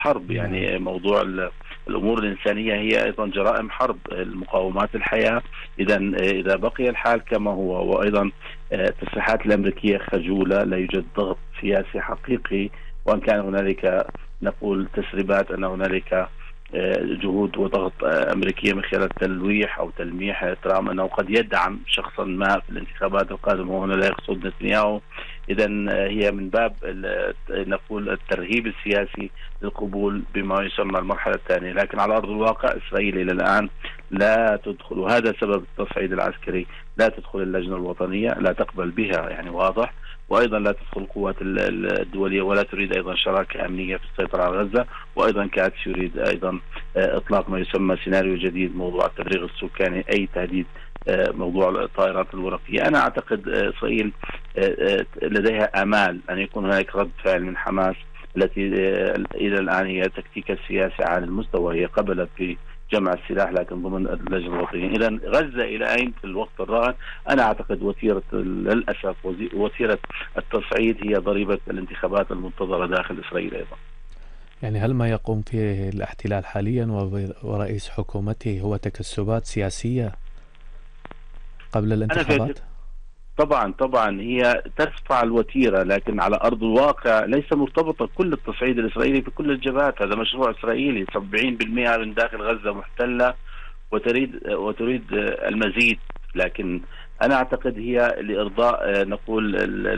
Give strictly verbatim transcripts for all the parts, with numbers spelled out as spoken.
حرب. نعم. يعني موضوع الأمور الإنسانية هي أيضا جرائم حرب، المقاومات الحياة. إذا إذا بقي الحال كما هو، وأيضا التصريحات الأمريكية خجولة، لا يوجد ضغط سياسي حقيقي، وأن كان هنالك نقول تسريبات أن هنالك جهود وضغط أمريكية من خلال تلويح أو تلميح ترامب أنه قد يدعم شخصا ما في الانتخابات القادمة، وهنا لا يقصد نتنياهو. إذا هي من باب نقول الترهيب السياسي للقبول بما يسمى المرحلة الثانية، لكن على أرض الواقع إسرائيل إلى الآن لا تدخل، وهذا سبب التصعيد العسكري، لا تدخل اللجنة الوطنية، لا تقبل بها يعني واضح، وأيضا لا تدخل القوات الدولية، ولا تريد أيضا شراكة أمنية في السيطرة على غزة. وأيضا كاتس يريد أيضا إطلاق ما يسمى سيناريو جديد، موضوع التفريغ السكاني، أي تهديد موضوع الطائرات الورقية. أنا أعتقد إسرائيل لديها آمال أن يكون هناك رد فعل من حماس، التي إلى الآن هي تكتيك السياسي على المستوى، هي قبلت في جمع السلاح لكن ضمن اللجنة الوطنية. إذا غزة إلى أين في الوقت الراهن؟ أنا أعتقد وتيرة للأسف وتيرة التصعيد هي ضريبة الانتخابات المنتظرة داخل إسرائيل أيضا. يعني هل ما يقوم فيه الاحتلال حاليا ورئيس حكومته هو تكسبات سياسية قبل الانتخابات؟ طبعا طبعا هي ترفع الوتيرة، لكن على أرض الواقع ليس مرتبطة كل التصعيد الإسرائيلي في كل الجبهات. هذا مشروع إسرائيلي، سبعين بالمئة من داخل غزة محتلة وتريد وتريد المزيد. لكن أنا أعتقد هي لإرضاء نقول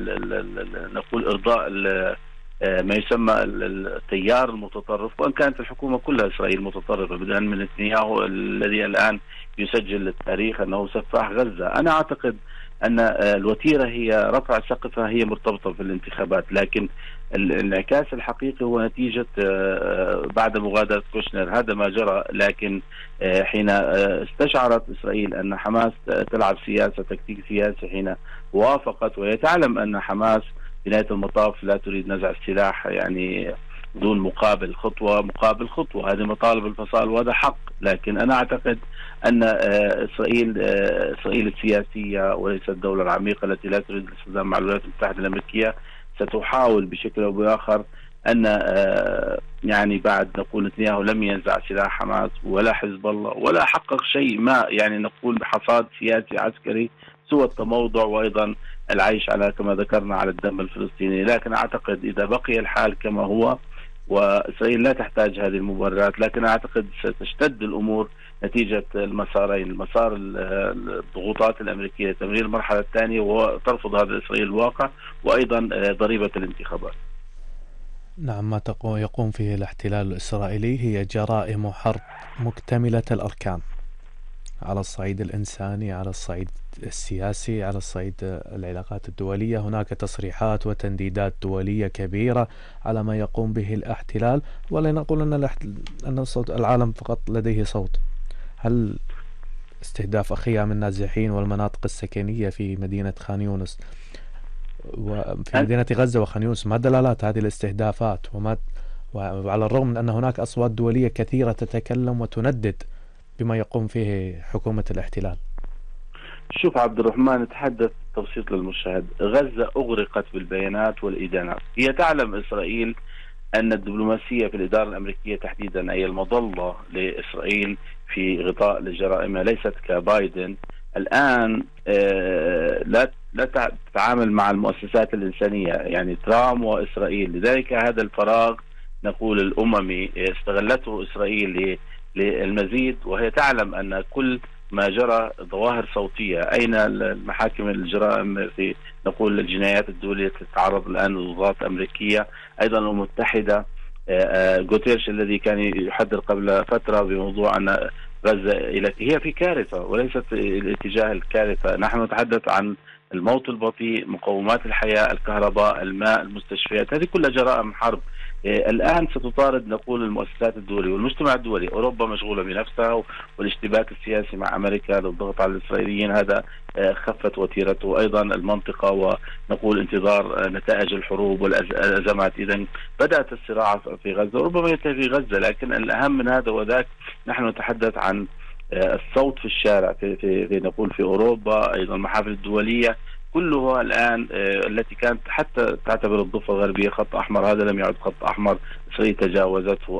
نقول إرضاء ما يسمى التيار المتطرف، وأن كانت الحكومة كلها إسرائيل متطرفة، بدءا من نتنياهو الذي الآن يسجل للتاريخ أنه سفاح غزة. أنا أعتقد أن الوتيرة هي رفع سقفها، هي مرتبطة في الانتخابات، لكن الانعكاس الحقيقي هو نتيجة بعد مغادرة كوشنر، هذا ما جرى. لكن حين استشعرت إسرائيل أن حماس تلعب سياسة تكتيك سياسي، حين وافقت، وهي تعلم أن حماس في نهاية المطاف لا تريد نزع السلاح يعني دون مقابل خطوة مقابل خطوة، هذه مطالب الفصائل وهذا حق. لكن أنا أعتقد أن إسرائيل إسرائيل السياسية وليس الدولة العميقة التي لا تريد الاصطدام مع الولايات المتحدة الأمريكية ستحاول بشكل أو بآخر أن يعني بعد نقول نتنياهو لم ينزع سلاح حماس ولا حزب الله ولا حقق شيء ما يعني نقول بحصاد سياسي عسكري سوى التموضع وأيضا العيش على كما ذكرنا على الدم الفلسطيني. لكن أعتقد إذا بقي الحال كما هو، وإسرائيل لا تحتاج هذه المبررات، لكن أعتقد ستشتد الأمور نتيجة المسارين، المسار الضغوطات الأمريكية تمرير المرحلة الثانية وترفض هذا إسرائيل الواقع، وأيضا ضريبة الانتخابات. نعم، ما يقوم فيه الاحتلال الإسرائيلي هي جرائم حرب مكتملة الأركان، على الصعيد الإنساني، على الصعيد السياسي، على الصعيد العلاقات الدولية. هناك تصريحات وتنديدات دولية كبيرة على ما يقوم به الاحتلال، ولا نقول أن أن صوت العالم فقط لديه صوت. هل استهداف أخيام النازحين والمناطق السكنية في مدينة خان يونس وفي مدينة غزة وخان يونس، ما دلالات هذه الاستهدافات؟ وما وعلى الرغم من أن هناك أصوات دولية كثيرة تتكلم وتندد بما يقوم فيه حكومة الاحتلال. شوف عبد الرحمن، نتحدث تبسيط للمشاهد. غزة أغرقت بالبيانات والإدانات. هي تعلم إسرائيل أن الدبلوماسية في الإدارة الأمريكية تحديدا أي المظلة لإسرائيل في غطاء لجرائمها ليست كبايدن الآن. لا لا تتعامل مع المؤسسات الإنسانية، يعني ترامب وإسرائيل. لذلك هذا الفراغ نقول الأممي استغلته إسرائيل للمزيد، وهي تعلم أن كل ما جرى ظواهر صوتية. أين المحاكم الجرائم في نقول الجنايات الدولية تتعرض الآن لضغوطات أمريكية؟ أيضا الأمم المتحدة، غوتيرش الذي كان يحذر قبل فترة بموضوع أن غزة هي في كارثة وليست الاتجاه الكارثة. نحن نتحدث عن الموت البطيء، مقومات الحياة، الكهرباء، الماء، المستشفيات، هذه كلها جرائم حرب. الآن ستطارد نقول المؤسسات الدولية والمجتمع الدولي. أوروبا مشغولة بنفسها، والاشتباك السياسي مع أمريكا للضغط على الإسرائيليين هذا خفت وتيرته. أيضا المنطقة ونقول انتظار نتائج الحروب والأزمات. إذن بدأت الصراع في غزة، وربما ينتهي في غزة، لكن الأهم من هذا وذاك نحن نتحدث عن الصوت في الشارع في, في, في نقول في أوروبا. أيضا المحافل الدولية كلها الآن التي كانت حتى تعتبر الضفة الغربية خط أحمر، هذا لم يعد خط أحمر، إسرائيل تجاوزته.